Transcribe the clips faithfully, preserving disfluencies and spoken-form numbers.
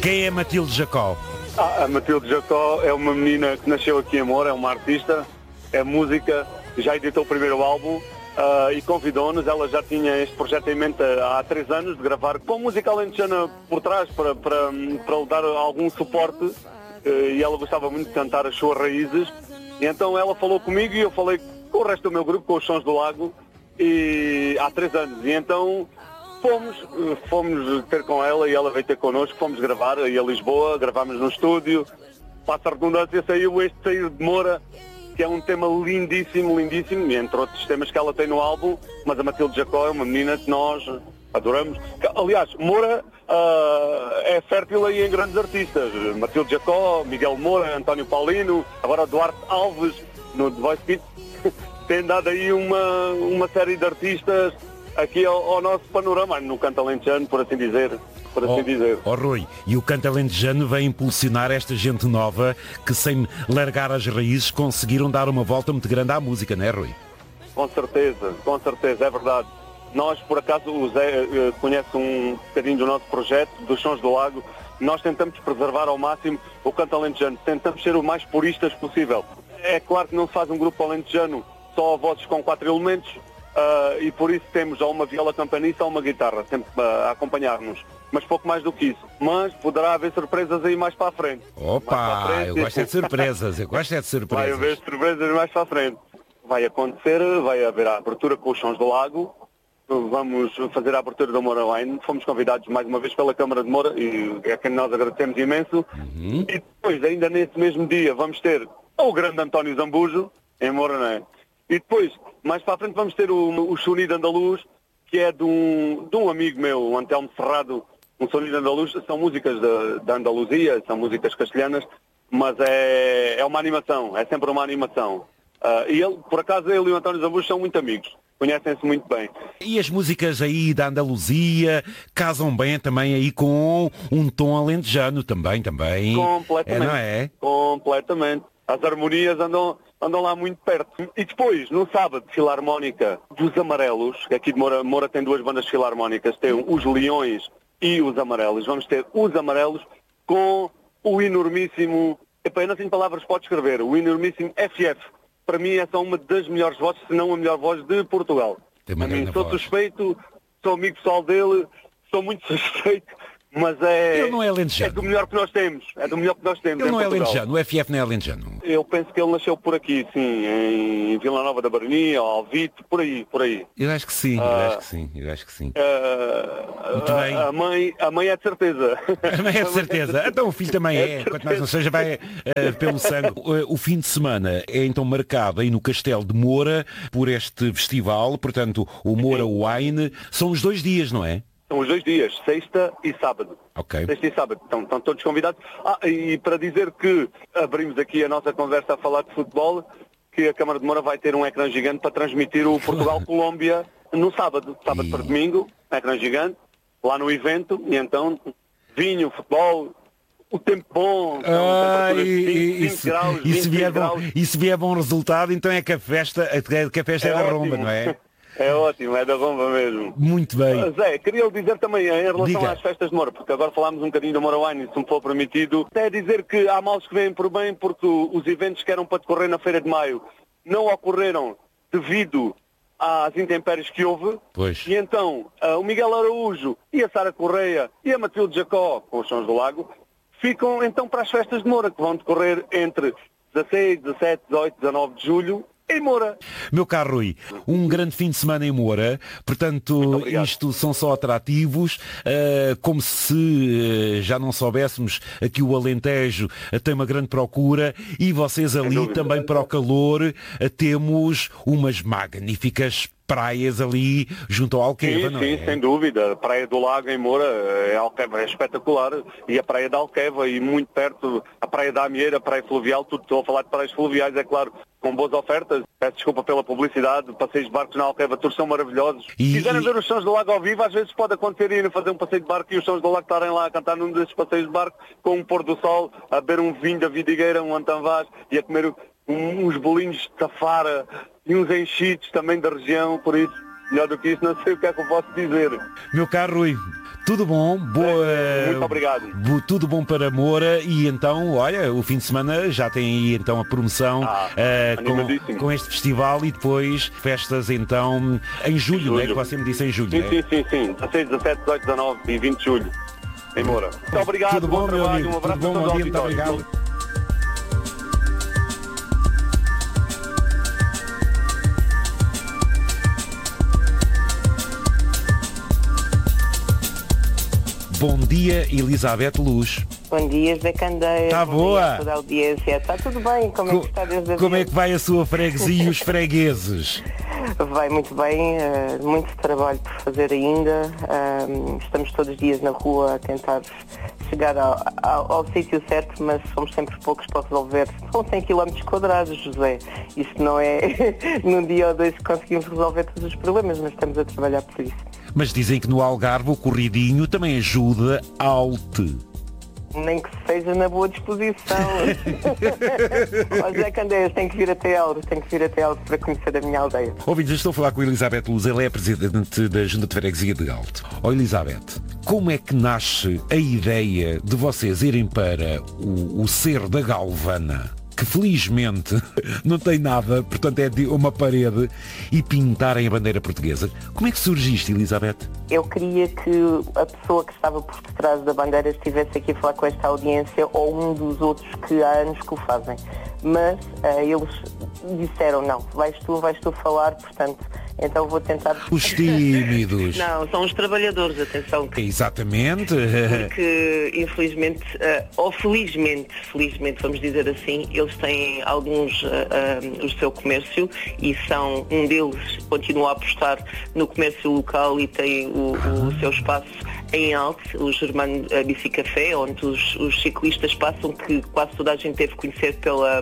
Quem é Matilde Jacó? Ah, a Matilde Jacó é uma menina que nasceu aqui em Moura, é uma artista, é música, já editou o primeiro álbum uh, e convidou-nos. Ela já tinha este projeto em mente há três anos de gravar com música alentejana por trás para, para, para lhe dar algum suporte uh, e ela gostava muito de cantar as suas raízes. E então ela falou comigo e eu falei com o resto do meu grupo, com os Sons do Lago, e há três anos. E então fomos, fomos ter com ela e ela veio ter connosco, fomos gravar aí a Lisboa, gravámos no estúdio, passa a redundância, saiu este Sair de Moura, que é um tema lindíssimo, lindíssimo, entre outros temas que ela tem no álbum, mas a Matilde Jacó é uma menina que nós adoramos. Aliás, Moura uh, é fértil aí em grandes artistas, Matilde Jacó, Miguel Moura, António Paulino, agora Duarte Alves, no The Voice Kids, tem dado aí uma, uma série de artistas aqui ao, ao nosso panorama, no canto alentejano, por assim dizer. Por assim oh, dizer. Oh Rui, e o canto alentejano vem impulsionar esta gente nova que, sem largar as raízes, conseguiram dar uma volta muito grande à música, não é, Rui? Com certeza, com certeza, é verdade. Nós, por acaso, o Zé uh, conhece um bocadinho do nosso projeto, dos Sons do Lago. Nós tentamos preservar ao máximo o canto alentejano, tentamos ser o mais puristas possível. É claro que não se faz um grupo alentejano só a vozes com quatro elementos, uh, e por isso temos ou uma viola campanista ou uma guitarra, sempre uh, a acompanhar-nos. Mas pouco mais do que isso. Mas poderá haver surpresas aí mais para a frente. Opa, para a frente. Eu gosto é de surpresas, eu gosto é de surpresas. Vai haver surpresas mais para a frente. Vai acontecer, vai haver a abertura com os Sons do Lago. Vamos fazer a abertura do Moura Wine. Fomos convidados mais uma vez pela Câmara de Moura e é a quem nós agradecemos imenso. Uhum. E depois, ainda nesse mesmo dia, vamos ter o grande António Zambujo, em Moura, não é? E depois, mais para a frente, vamos ter o, o Sonido Andaluz, que é de um, de um amigo meu, o Antelmo Serrado. Um Sonido Andaluz, são músicas da Andaluzia, são músicas castelhanas, mas é, é uma animação, é sempre uma animação. Uh, e ele, por acaso, ele e o António Zambujo são muito amigos, conhecem-se muito bem. E as músicas aí da Andaluzia casam bem também aí com um tom alentejano também, também. Completamente. É, não é? Completamente. As harmonias andam, andam lá muito perto. E depois, no sábado, Filarmónica dos Amarelos, que aqui de Moura, Moura tem duas bandas filarmónicas, tem os Leões e os Amarelos. Vamos ter os Amarelos com o enormíssimo, epá, eu não tenho palavras para descrever, o enormíssimo F F. Para mim essa é uma das melhores vozes, se não a melhor voz de Portugal. Tem uma a mim, sou voz. suspeito, sou amigo pessoal dele, sou muito suspeito, mas é, ele não é alentejano. É do melhor que nós temos. É do melhor que nós temos. Ele em não é Portugal. alentejano, o F F não é alentejano. Eu penso que ele nasceu por aqui, sim, em Vila Nova da Baronia, Alvite, por aí, por aí. Eu acho que sim, eu Ah, acho que sim, eu acho que sim. Uh, Muito a, bem. a mãe, a mãe é de certeza. A mãe é de certeza. Então o filho também é, É quanto mais não seja, vai uh, pelo sangue. O, o fim de semana é então marcado aí no Castelo de Moura por este festival, portanto o Moura Wine. São os dois dias, não é? São os dois dias, sexta e sábado. Ok. Sexta e sábado, estão, estão todos convidados. Ah, e para dizer que abrimos aqui a nossa conversa a falar de futebol, que a Câmara de Moura vai ter um ecrã gigante para transmitir o Portugal-Colômbia no sábado, sábado E- para domingo, ecrã gigante, lá no evento, e então vinho, futebol, o tempo bom, são Ah, temperaturas e, de e, vinte, e, vinte se, graus, e, se vinte e vier cinco bom, graus. e se vier bom resultado, então é que a festa é, que a festa é, É da ótimo. romba, não é? É ótimo, é da romba mesmo. Muito bem. Zé, queria lhe dizer também em relação Diga. às festas de Moura, porque agora falámos um bocadinho do Moura Wine, se me for permitido, é dizer que há males que vêm por bem, porque os eventos que eram para decorrer na Feira de Maio não ocorreram devido às intempéries que houve. Pois. E então, ah, o Miguel Araújo e a Sara Correia e a Matilde Jacó, com os Sons do Lago, ficam então para as festas de Moura, que vão decorrer entre dezasseis, dezassete, dezoito, dezanove de julho, em Moura. Meu caro Rui, um grande fim de semana em Moura, portanto obrigado. isto são só atrativos, uh, como se uh, já não soubéssemos que o Alentejo uh, tem uma grande procura e vocês ali dúvida. também para o calor uh, temos umas magníficas praias ali junto ao Alqueva, Sim, não sim, é? sem dúvida. A Praia do Lago em Moura é, Alqueva, é espetacular. E a Praia da Alqueva e muito perto, a Praia da Amieira, a Praia Fluvial, tudo, estou a falar de praias fluviais, é claro, com boas ofertas. Peço desculpa pela publicidade, passeios de barcos na Alqueva, todos são maravilhosos. E- Se quiserem e- ver os Sons do Lago ao vivo, às vezes pode acontecer irem fazer um passeio de barco e os Sons do Lago estarem lá a cantar num desses passeios de barco, com um pôr do sol, a beber um vinho da Vidigueira, um Antanvaz e a comer um- uns bolinhos de tafara e uns enchidos também da região, por isso... Melhor do que isso, não sei o que é que eu posso dizer. Meu caro Rui, Tudo bom, boa. Muito obrigado. bo- Tudo bom para Moura e então, olha, o fim de semana já tem aí então a promoção Ah, eh, animadíssimo. com, com este festival e depois festas então em julho, Julho. não é? Que você me disse em julho, Sim, não é? sim, sim, sim. dezasseis, dezassete, dezoito, dezanove e vinte de julho. Em Moura. Muito obrigado, Tudo bom, meu trabalho, amigo? um abraço Tudo bom, a todos bom os dia, muito auditórios. obrigado. Bom dia, Elizabeth Luz. Bom dia, Zé Candeia. Tá Bom boa? dia a toda a audiência. Está tudo bem? Como é que está desde a Como é vida? que vai a sua freguesia e os fregueses? Vai muito bem, eh, muito trabalho por fazer ainda. Ahm, estamos todos os dias na rua a tentar chegar ao, ao, ao sítio certo, mas somos sempre poucos para resolver. São cem quilómetros quadrados, José. Isto não é num dia ou dois que conseguimos resolver todos os problemas, mas estamos a trabalhar por isso. Mas dizem que no Algarve o corridinho também ajuda alte. Nem que seja na boa disposição. Ó, Zé Candeias, tem que vir até Elro, tem que vir até Elro para conhecer a minha aldeia. Ouvintes, estou a falar com a Elizabeth Luz, ela é a presidente da Junta de Freguesia de Galte. Ó Elizabeth, como é que nasce a ideia de vocês irem para o, o Cerro da Galvana, que felizmente não tem nada, portanto é de uma parede, e pintarem a bandeira portuguesa? Como é que surge isto, Elizabeth? Eu queria que a pessoa que estava por detrás da bandeira estivesse aqui a falar com esta audiência ou um dos outros que há anos que o fazem. Mas uh, eles disseram, não, vais tu, vais tu falar, portanto, então vou tentar... Os tímidos. Não, são os trabalhadores, atenção, que Exatamente. porque infelizmente, uh, ou felizmente, felizmente vamos dizer assim, eles têm alguns, uh, uh, o seu comércio e são, um deles continua a apostar no comércio local e tem o, o seu espaço em Alte, o Germano Bicicafé, onde os, os ciclistas passam, que quase toda a gente deve conhecer pela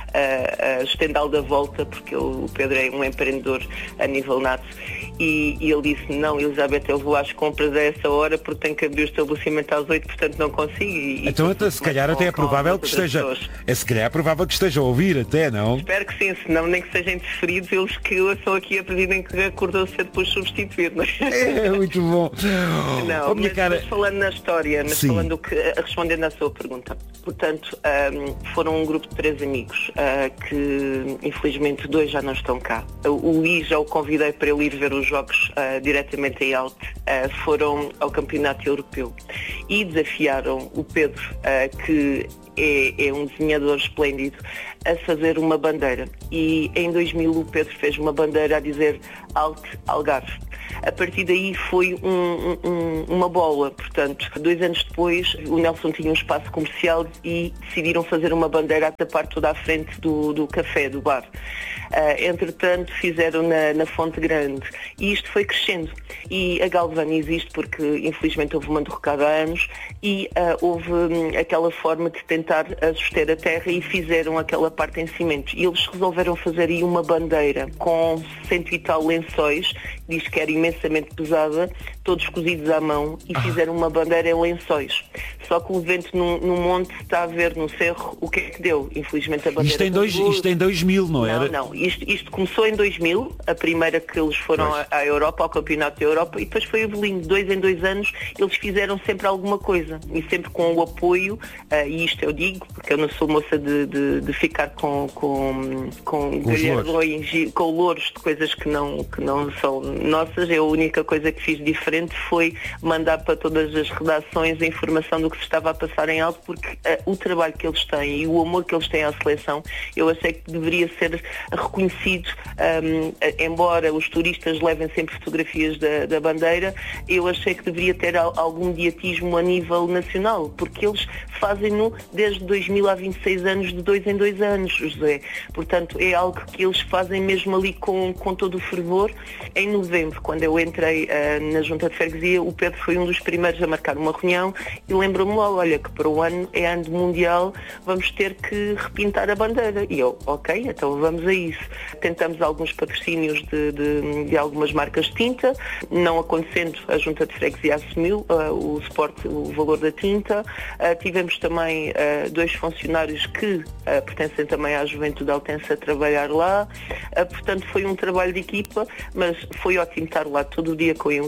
a, a estendal da volta, porque o Pedro é um empreendedor a nível nato, e, e ele disse, não, Elizabeth, eu vou às compras a essa hora porque tenho que abrir o estabelecimento às oito, portanto não consigo. E, Então, e, até, se calhar até é provável que esteja... É, se calhar é provável que esteja a ouvir até, não? Espero que sim, senão nem que sejam interferidos, eles que eu sou aqui a pedirem que acordou cedo depois substituir, não é? É muito bom. Não, Oh, minha mas, cara... mas falando na história, mas Sim. falando que, respondendo à sua pergunta, portanto, um, foram um grupo de três amigos, uh, que infelizmente dois já não estão cá. O Luís, já o convidei para ele ir ver os jogos uh, diretamente em Alte, uh, foram ao Campeonato Europeu e desafiaram o Pedro, uh, que é, é um desenhador esplêndido, a fazer uma bandeira. E em dois mil o Pedro fez uma bandeira a dizer Alte Algarve. A partir daí foi um, um, uma bola, portanto, dois anos depois o Nelson tinha um espaço comercial e decidiram fazer uma bandeira a tapar toda a frente do, do café, do bar. Uh, entretanto, fizeram na, na Fonte Grande e isto foi crescendo. E a Galvana existe porque, infelizmente, houve uma derrocada há anos e uh, houve um, aquela forma de tentar suster a terra e fizeram aquela parte em cimento. E eles resolveram fazer aí uma bandeira com cento e tal lençóis, diz que era imensamente pesada, todos cozidos à mão, e fizeram uma bandeira em lençóis. Só que o vento no, no monte está a ver no cerro o que é que deu. Infelizmente a bandeira... Isto em, dois, caiu. isto em dois mil, não era? Não, não. Isto, isto começou em dois mil, a primeira que eles foram à, à Europa, ao Campeonato da Europa, e depois foi evoluindo. Dois em dois anos eles fizeram sempre alguma coisa. E sempre com o apoio, uh, e isto eu digo, porque eu não sou moça de, de, de ficar com, com, com, Com os galhardões e com louros de coisas que não, que não são nossas. Eu, a única coisa que fiz diferente foi mandar para todas as redações a informação do que se estava a passar em Alte, porque uh, o trabalho que eles têm e o amor que eles têm à seleção, eu achei que deveria ser reconhecido, um, embora os turistas levem sempre fotografias da, da bandeira, eu achei que deveria ter al- algum mediatismo a nível nacional, porque eles fazem-no desde dois mil a vinte e seis anos, de dois em dois anos, José. Portanto, é algo que eles fazem mesmo ali com, com todo o fervor. Em novembro, quando eu entrei uh, na Junta de Freguesia, o Pedro foi um dos primeiros a marcar uma reunião e lembrou-me logo, olha, que para o ano é ano mundial, vamos ter que repintar a bandeira. E eu, ok, então vamos a isso. Tentamos alguns patrocínios de, de, de algumas marcas de tinta, não acontecendo, a Junta de Freguesia assumiu uh, o suporte, o valor da tinta. Uh, tivemos também uh, dois funcionários que uh, pertencem também à Juventude Altense a trabalhar lá. Uh, portanto, foi um trabalho de equipa, mas foi ótimo estar lá todo o dia com eles e ver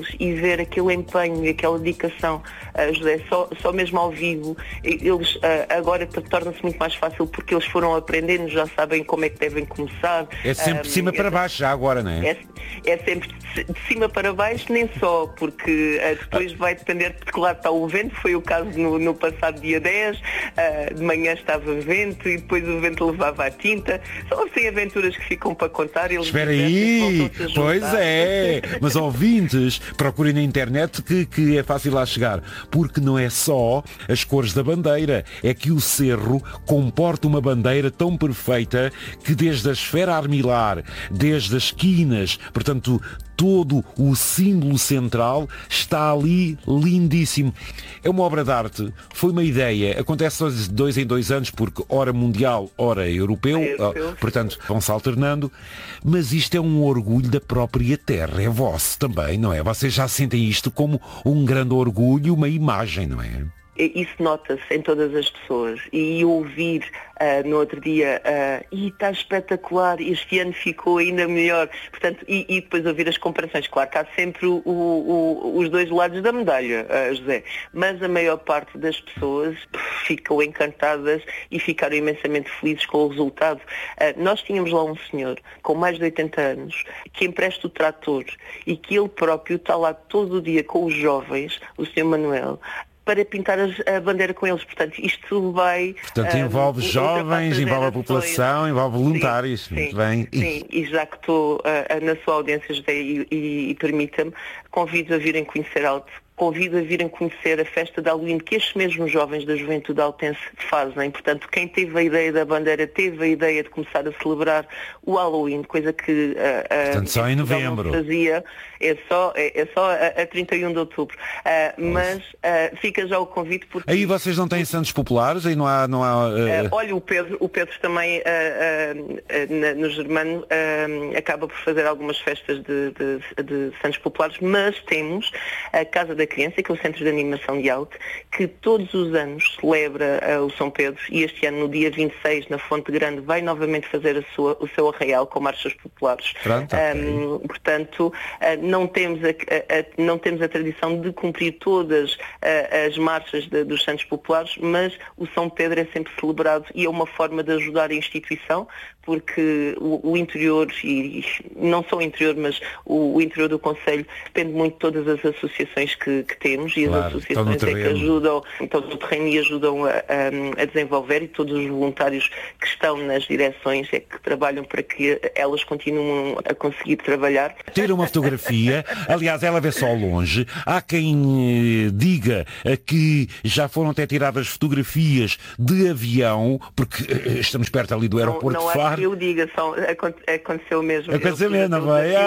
ver aquele empenho e aquela dedicação, uh, José, só, só mesmo ao vivo, eles uh, agora torna-se muito mais fácil porque eles foram aprendendo, já sabem como é que devem começar. É sempre de cima um, para baixo, já agora, não é? É, é sempre de cima para baixo, nem só, porque uh, depois vai depender de que lado está o vento, foi o caso no, no passado dia dez, uh, de manhã estava vento e depois o vento levava a tinta. São assim aventuras que ficam para contar. Eles Espera aí, pois é, mas ouvintes, procurem na internet que, que é fácil lá chegar, porque não é só as cores da bandeira, é que o cerro comporta uma bandeira tão perfeita que desde a esfera armilar, desde as esquinas, portanto, todo o símbolo central está ali lindíssimo. É uma obra de arte, foi uma ideia, acontece de dois em dois anos, porque ora mundial, ora europeu, é europeu. Portanto, vão-se alternando, mas isto é um orgulho da própria terra, é vosso também, não é? Vocês já sentem isto como um grande orgulho, uma imagem, não é? Isso nota-se em todas as pessoas. E ouvir uh, no outro dia, uh, e está espetacular, este ano ficou ainda melhor. Portanto, e, e depois ouvir as comparações. Claro que há sempre o, o, os dois lados da medalha, uh, José. Mas a maior parte das pessoas ficam encantadas e ficaram imensamente felizes com o resultado. Uh, nós tínhamos lá um senhor com mais de oitenta anos que empresta o trator e que ele próprio está lá todo o dia com os jovens, o senhor Manuel, para pintar a bandeira com eles. Portanto, isto vai... Portanto, envolve um, jovens, envolve a população, envolve voluntários. Sim, muito sim, bem. Sim, e já que estou uh, na sua audiência, José, e, e, e permita-me, convido a virem conhecer Alto. Convido a virem conhecer a festa de Halloween que estes mesmos jovens da Juventude Altense fazem. Portanto, quem teve a ideia da bandeira teve a ideia de começar a celebrar o Halloween, coisa que uh, Portanto, só em novembro. Não fazia. É só, é, é só a, a trinta e um de outubro. Uh, mas uh, fica já o convite porque... Aí vocês não têm santos populares? Aí não há... Não há uh... Uh, olha, o Pedro, o Pedro também, uh, uh, uh, na, no Germano, uh, acaba por fazer algumas festas de, de, de santos populares, mas temos a Casa da Criança, que é o Centro de Animação de Alto, que todos os anos celebra uh, o São Pedro, e este ano, no dia vinte e seis, na Fonte Grande, vai novamente fazer a sua, o seu arraial com marchas populares. Pronto, um, okay. Portanto, uh, não, temos a, a, a, não temos a tradição de cumprir todas uh, as marchas de, dos Santos Populares, mas o São Pedro é sempre celebrado e é uma forma de ajudar a instituição, porque o, o interior, e, e não só o interior, mas o, o interior do Concelho, depende muito de todas as associações que, que temos, e claro, as associações é que ajudam, estão no terreno e ajudam a, a, a desenvolver, e todos os voluntários que estão nas direções é que trabalham para que elas continuem a conseguir trabalhar. Ter uma fotografia, aliás, ela vê só ao longe, há quem eh, diga eh, que já foram até tiradas fotografias de avião, porque eh, estamos perto ali do aeroporto não, não de Faro. Que eu diga, só, aconteceu mesmo. Aconteceu mesmo, não vai?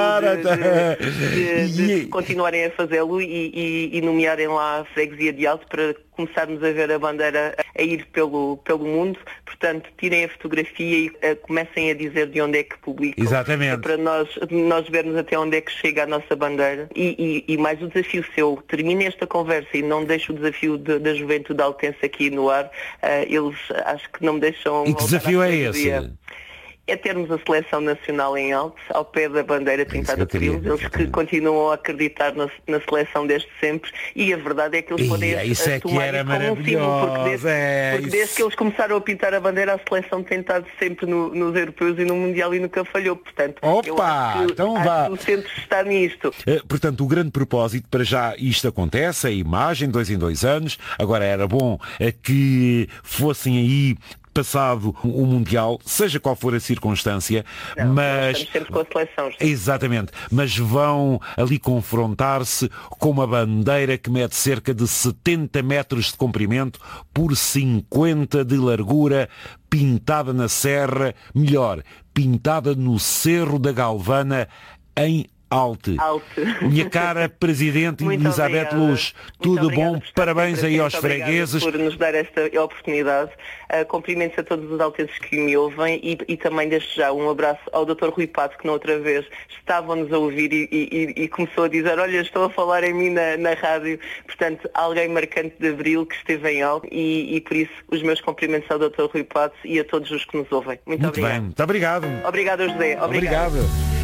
De, de, de, de continuarem a fazê-lo e, e, e nomearem lá a freguesia de Alto para começarmos a ver a bandeira a ir pelo, pelo mundo. Portanto, tirem a fotografia e uh, comecem a dizer de onde é que publicam. Exatamente. Para nós, nós vermos até onde é que chega a nossa bandeira. E, e, e mais o desafio seu, termine esta conversa e não deixe o desafio de, da Juventude Altense aqui no ar. Uh, eles acho que não me deixam... E que desafio é esse? É termos a seleção nacional em alto, ao pé da bandeira pintada por eles, eles que continuam a acreditar na, na seleção desde sempre, e a verdade é que eles e podem isso é que era como um símbolo, porque, desde, é, porque desde que eles começaram a pintar a bandeira, a seleção tem estado sempre no, nos europeus e no mundial e nunca falhou. Portanto, Opa, eu acho que, então acho vá. que o centro está nisto. Uh, portanto, o grande propósito, para já isto acontece, a imagem, dois em dois anos, agora era bom uh, que fossem aí passado o Mundial, seja qual for a circunstância, não, mas... Estamos sempre com a seleção. Exatamente, mas vão ali confrontar-se com uma bandeira que mede cerca de setenta metros de comprimento por cinquenta de largura, pintada na serra, melhor, pintada no Cerro da Galvana, em Alte. Alte. Minha cara Presidente Elizabeth Luz, tudo bom, parabéns aí aos fregueses. Por nos dar esta oportunidade. Uh, cumprimentos a todos os altenses que me ouvem e, e também desde já um abraço ao doutor Rui Pato, que na outra vez estavam-nos a ouvir e, e, e começou a dizer, olha, estou a falar em mim na, na rádio. Portanto, alguém marcante de Abril que esteve em Alte, e, e por isso os meus cumprimentos ao doutor Rui Pato e a todos os que nos ouvem. Muito, Muito obrigado. bem, muito obrigado. Obrigado, José. Obrigado. Obrigado.